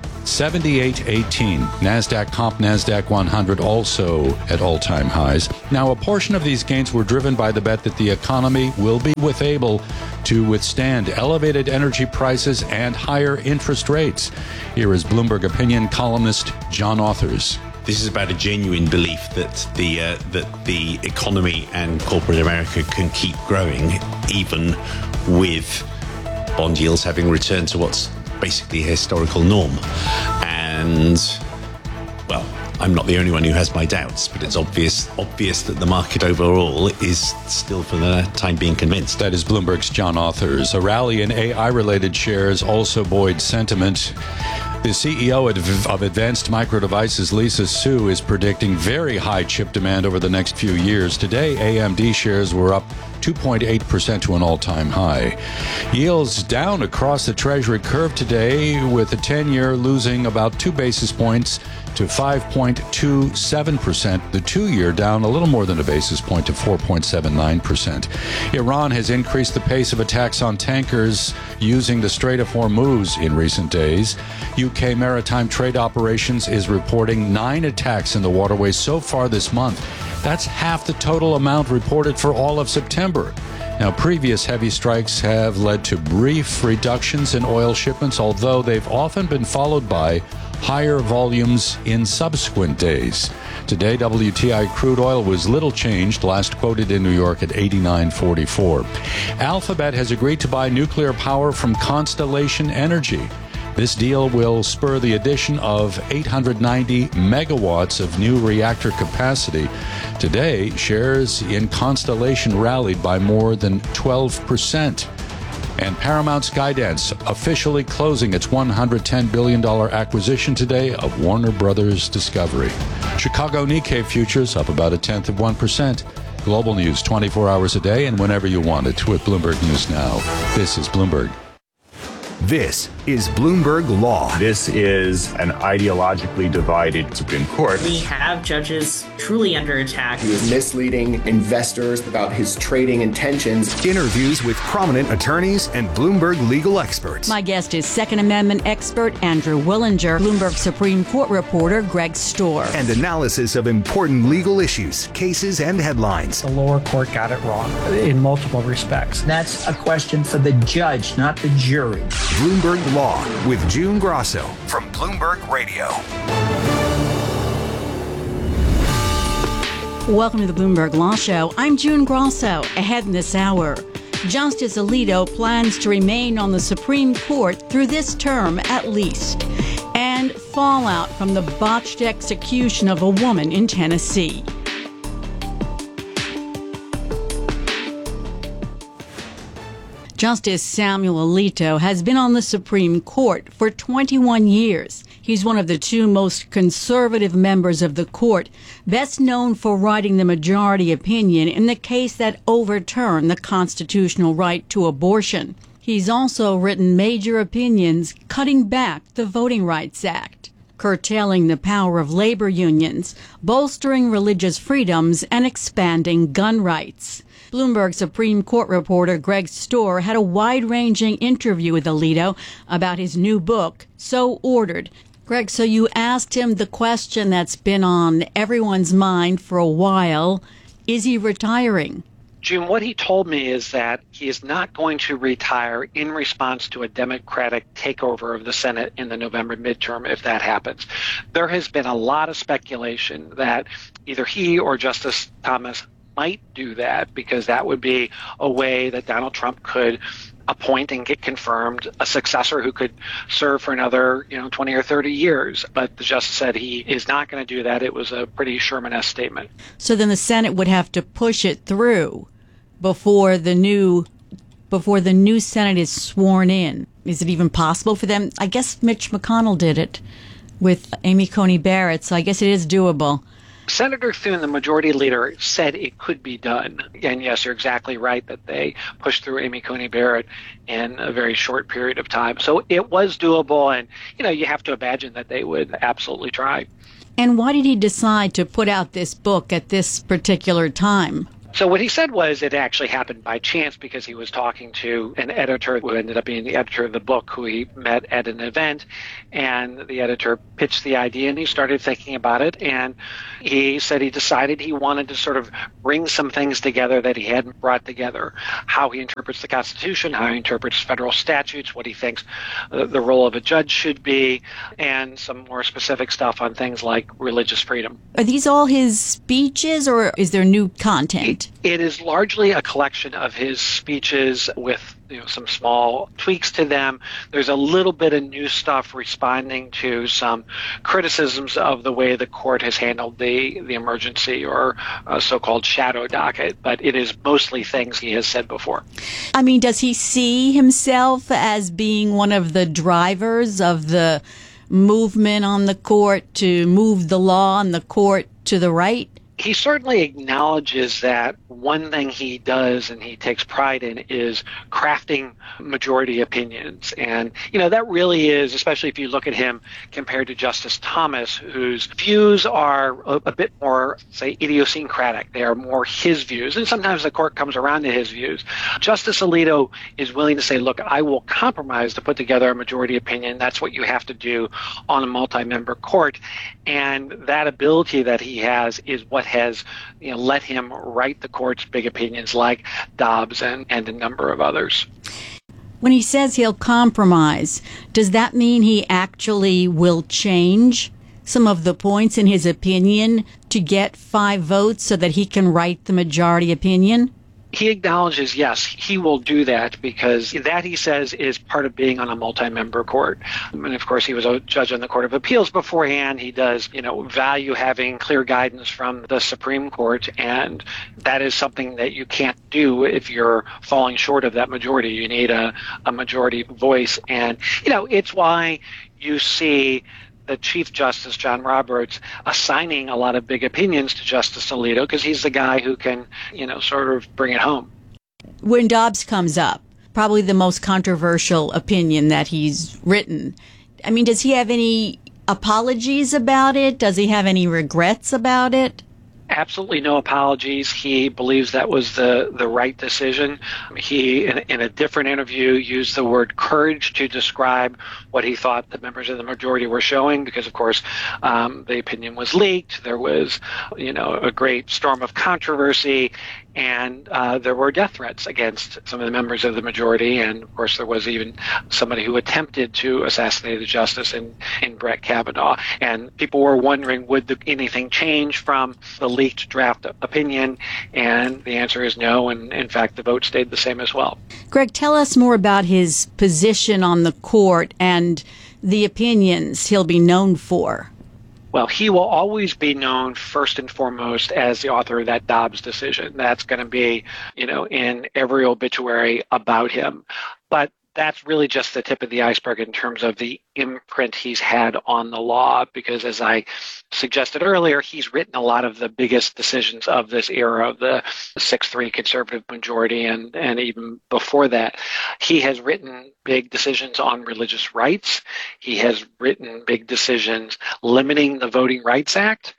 78.18. NASDAQ comp NASDAQ 100 also at all-time highs. Now, a portion of these gains were driven by the bet that the economy will be able to withstand elevated energy prices and higher interest rates. Here is Bloomberg opinion columnist John Authers. This is about a genuine belief that the economy and corporate America can keep growing, even with bond yields having returned to what's basically a historical norm. And, well, I'm not the only one who has my doubts, but it's obvious that the market overall is still, for the time being, convinced. That is Bloomberg's John Authers. A rally in AI-related shares also buoyed sentiment. The CEO of Advanced Micro Devices, Lisa Su, is predicting very high chip demand over the next few years. Today, AMD shares were up 2.8% to an all-time high. Yields down across the Treasury curve today, with the 10-year losing about 2 basis points to 5.27%. The 2-year down a little more than a basis point to 4.79%. Iran has increased the pace of attacks on tankers using the Strait of Hormuz in recent days. UK Maritime Trade Operations is reporting 9 attacks in the waterways so far this month. That's half the total amount reported for all of September. Now, previous heavy strikes have led to brief reductions in oil shipments, although they've often been followed by higher volumes in subsequent days. Today, WTI crude oil was little changed, last quoted in New York at $89.44. Alphabet has agreed to buy nuclear power from Constellation Energy. This deal will spur the addition of 890 megawatts of new reactor capacity. Today, shares in Constellation rallied by more than 12%. And Paramount Skydance officially closing its $110 billion acquisition today of Warner Brothers Discovery. Chicago Nikkei futures up about 0.1%. Global news 24 hours a day and whenever you want it with Bloomberg News Now. This is Bloomberg. This is Bloomberg Law. This is an ideologically divided Supreme Court. We have judges truly under attack. He was misleading investors about his trading intentions. Interviews with prominent attorneys and Bloomberg legal experts. My guest is Second Amendment expert Andrew Willinger, Bloomberg Supreme Court reporter Greg Stohr. And analysis of important legal issues, cases, and headlines. The lower court got it wrong in multiple respects. That's a question for the judge, not the jury. Bloomberg Law with June Grosso from Bloomberg Radio. Welcome to the Bloomberg Law Show. I'm June Grosso. Ahead in this hour, Justice Alito plans to remain on the Supreme Court through this term at least. And fallout from the botched execution of a woman in Tennessee. Justice Samuel Alito has been on the Supreme Court for 21 years. He's one of the 2 most conservative members of the court, best known for writing the majority opinion in the case that overturned the constitutional right to abortion. He's also written major opinions cutting back the Voting Rights Act, curtailing the power of labor unions, bolstering religious freedoms, and expanding gun rights. Bloomberg Supreme Court reporter Greg Stohr had a wide-ranging interview with Alito about his new book, So Ordered. Greg, so you asked him the question that's been on everyone's mind for a while. Is he retiring? June, what he told me is that he is not going to retire in response to a Democratic takeover of the Senate in the November midterm if that happens. There has been a lot of speculation that either he or Justice Thomas might do that, because that would be a way that Donald Trump could appoint and get confirmed a successor who could serve for another 20 or 30 years. But the justice said he is not going to do that. It was a pretty Sherman-esque statement. So then the Senate would have to push it through before the new Senate is sworn in. Is it even possible for them? I guess Mitch McConnell did it with Amy Coney Barrett, so I guess it is doable. Senator Thune, the majority leader, said it could be done. And yes, you're exactly right that they pushed through Amy Coney Barrett in a very short period of time. So it was doable, and you have to imagine that they would absolutely try. And why did he decide to put out this book at this particular time? So what he said was it actually happened by chance, because he was talking to an editor who ended up being the editor of the book, who he met at an event, and the editor pitched the idea and he started thinking about it, and he said he decided he wanted to sort of bring some things together that he hadn't brought together: how he interprets the Constitution, how he interprets federal statutes, what he thinks the role of a judge should be, and some more specific stuff on things like religious freedom. Are these all his speeches, or is there new content? It is largely a collection of his speeches with some small tweaks to them. There's a little bit of new stuff responding to some criticisms of the way the court has handled the emergency or so-called shadow docket, but it is mostly things he has said before. I mean, does he see himself as being one of the drivers of the movement on the court to move the law on the court to the right? He certainly acknowledges that one thing he does and he takes pride in is crafting majority opinions. And, that really is, especially if you look at him compared to Justice Thomas, whose views are a bit more, say, idiosyncratic. They are more his views. And sometimes the court comes around to his views. Justice Alito is willing to say, look, I will compromise to put together a majority opinion. That's what you have to do on a multi-member court. And that ability that he has is what has let him write the court's big opinions like Dobbs and a number of others. When he says he'll compromise, does that mean he actually will change some of the points in his opinion to get 5 votes so that he can write the majority opinion? He acknowledges, yes, he will do that, because that, he says, is part of being on a multi-member court. And of course, he was a judge on the Court of Appeals beforehand. He does, value having clear guidance from the Supreme Court, and that is something that you can't do if you're falling short of that majority. You need a majority voice, and it's why you see the Chief Justice, John Roberts, assigning a lot of big opinions to Justice Alito, because he's the guy who can, sort of bring it home. When Dobbs comes up, probably the most controversial opinion that he's written, I mean, does he have any apologies about it? Does he have any regrets about it? Absolutely no apologies. He believes that was the right decision. He, in a different interview, used the word courage to describe what he thought the members of the majority were showing, because, of course, the opinion was leaked. There was, a great storm of controversy, and there were death threats against some of the members of the majority. And, of course, there was even somebody who attempted to assassinate the justice in Brett Kavanaugh. And people were wondering, would anything change from the leaked draft opinion? And the answer is no. And, in fact, the vote stayed the same as well. Greg, tell us more about his position on the court and the opinions he'll be known for. Well, he will always be known first and foremost as the author of that Dobbs decision. That's going to be, in every obituary about him. But that's really just the tip of the iceberg in terms of the imprint he's had on the law, because as I suggested earlier, he's written a lot of the biggest decisions of this era of the 6-3 conservative majority, and even before that. He has written big decisions on religious rights. He has written big decisions limiting the Voting Rights Act.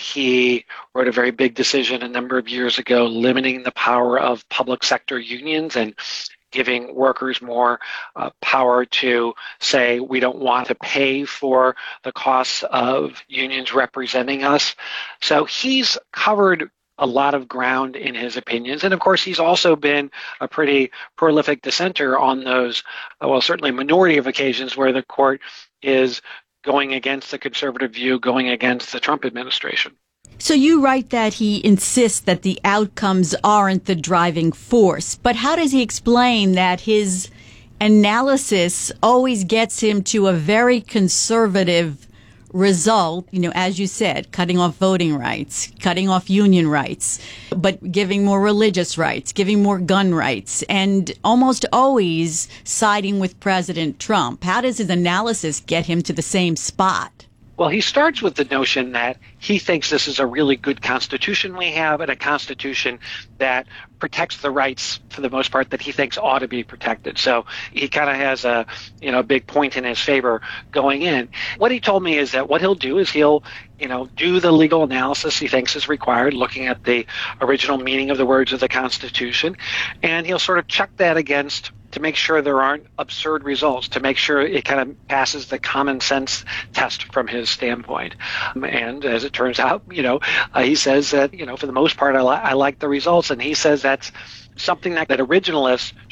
He wrote a very big decision a number of years ago limiting the power of public sector unions and giving workers more power to say, we don't want to pay for the costs of unions representing us. So he's covered a lot of ground in his opinions. And of course, he's also been a pretty prolific dissenter on those, well, certainly minority of occasions where the court is going against the conservative view, going against the Trump administration. So you write that he insists that the outcomes aren't the driving force, but how does he explain that his analysis always gets him to a very conservative result, as you said, cutting off voting rights, cutting off union rights, but giving more religious rights, giving more gun rights, and almost always siding with President Trump? How does his analysis get him to the same spot? Well, he starts with the notion that he thinks this is a really good constitution we have, and a constitution that protects the rights, for the most part, that he thinks ought to be protected. So he kind of has a big point in his favor going in. What he told me is that what he'll do is he'll do the legal analysis he thinks is required, looking at the original meaning of the words of the Constitution, and he'll sort of chuck that against to make sure there aren't absurd results, to make sure it kind of passes the common sense test from his standpoint. And as it turns out, he says that, for the most part, I like the results. And he says that's something that originalists